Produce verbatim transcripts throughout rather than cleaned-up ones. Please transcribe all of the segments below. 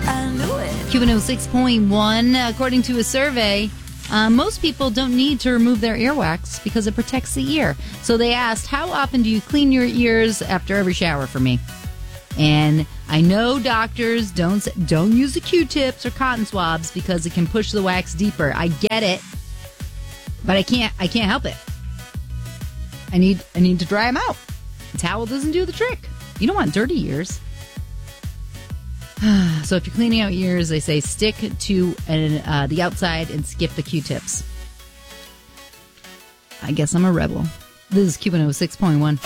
I knew it. Q one oh six point one, according to a survey, uh, most people don't need to remove their earwax because it protects the ear. So they asked, how often do you clean your ears after every shower for me? And I know doctors don't don't use the Q-tips or cotton swabs because it can push the wax deeper. I get it, but I can't I can't help it. I need I need to dry them out. A towel doesn't do the trick. You don't want dirty ears. So if you're cleaning out ears, they say stick to an, uh, the outside and skip the Q-tips. I guess I'm a rebel. This is Q one oh six point one.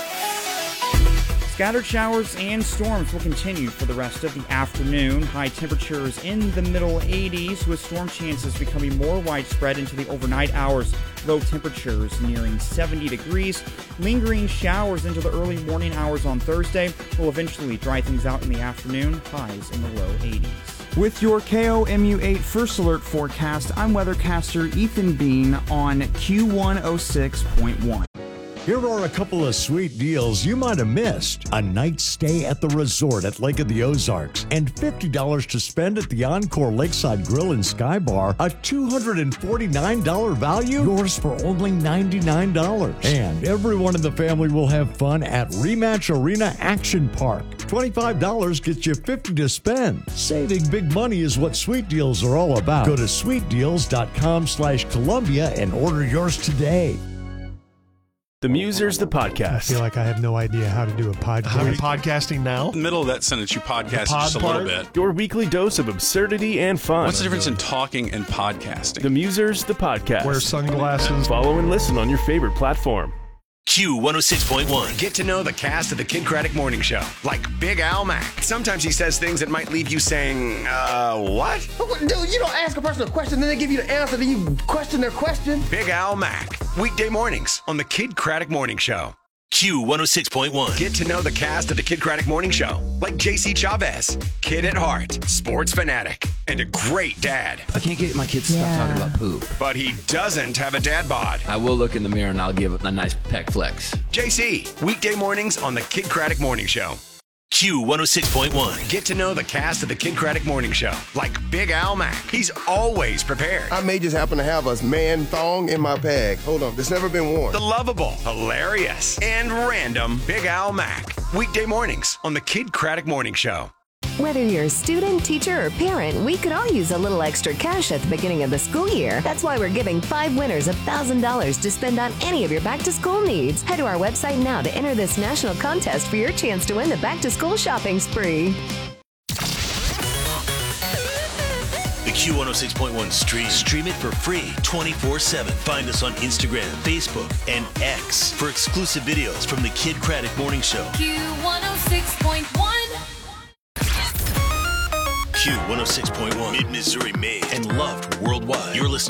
Scattered showers and storms will continue for the rest of the afternoon. High temperatures in the middle eighties, with storm chances becoming more widespread into the overnight hours. Low temperatures nearing seventy degrees. Lingering showers into the early morning hours on Thursday will eventually dry things out in the afternoon. Highs in the low eighties. With your K O M U eight First Alert forecast, I'm weathercaster Ethan Bean on Q one oh six point one. Here are a couple of sweet deals you might have missed. A night stay at the resort at Lake of the Ozarks and fifty dollars to spend at the Encore Lakeside Grill and Sky Bar. A two hundred forty-nine dollars value, yours for only ninety-nine dollars. And everyone in the family will have fun at Rematch Arena Action Park. twenty-five dollars gets you fifty dollars to spend. Saving big money is what Sweet Deals are all about. Go to sweetdeals.com slash Columbia and order yours today. The Musers, the podcast. I feel like I have no idea how to do a podcast. How are you podcasting now? In the middle of that sentence, you podcast just a little bit. Your weekly dose of absurdity and fun. What's the difference in talking and podcasting? The Musers, the podcast. Wear sunglasses. Follow and listen on your favorite platform. Q one oh six point one. Get to know the cast of the Kid Craddock Morning Show, like Big Al Mack. Sometimes he says things that might leave you saying, uh, what? Dude, you don't ask a person a question, then they give you the answer, then you question their question. Big Al Mack. Weekday mornings on the Kid Craddock Morning Show. Q one oh six point one. Get to know the cast of the Kid Craddock Morning Show, like J C Chavez, kid at heart, sports fanatic, and a great dad. I can't get my kids to Yeah. stop talking about poop. But he doesn't have a dad bod. I will look in the mirror and I'll give it a nice peck flex. J C, weekday mornings on the Kid Craddock Morning Show. Q one oh six point one. Get to know the cast of the Kid Craddock Morning Show, like Big Al Mack. He's always prepared. I may just happen to have a man thong in my bag. Hold on, it's never been worn. The lovable, hilarious, and random Big Al Mack. Weekday mornings on the Kid Craddock Morning Show. Whether you're a student, teacher, or parent, we could all use a little extra cash at the beginning of the school year. That's why we're giving five winners one thousand dollars to spend on any of your back-to-school needs. Head to our website now to enter this national contest for your chance to win the back-to-school shopping spree. The Q one oh six point one stream. Stream it for free twenty-four seven. Find us on Instagram, Facebook, and X for exclusive videos from the Kid Craddock Morning Show. Q one oh six point one. Q one oh six point one, Mid-Missouri made and loved worldwide. You're listening